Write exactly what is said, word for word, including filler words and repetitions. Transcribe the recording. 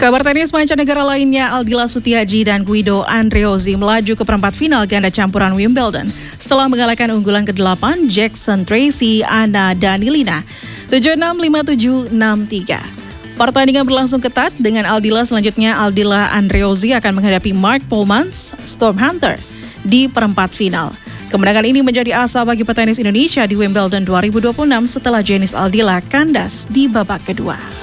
Kabar tenis mancanegara lainnya, Aldila Sutiaji dan Guido Andreozzi melaju ke perempat final ganda campuran Wimbledon setelah mengalahkan unggulan kedelapan Jackson Tracy Anna Danilina tujuh enam lima tujuh enam tiga. Pertandingan berlangsung ketat dengan Aldila selanjutnya Aldila Andreozzi akan menghadapi Mark Polmans Storm Hunter di perempat final. Kemenangan ini menjadi asa bagi petenis Indonesia di Wimbledon dua ribu dua puluh enam setelah Jenis Aldila kandas di babak kedua.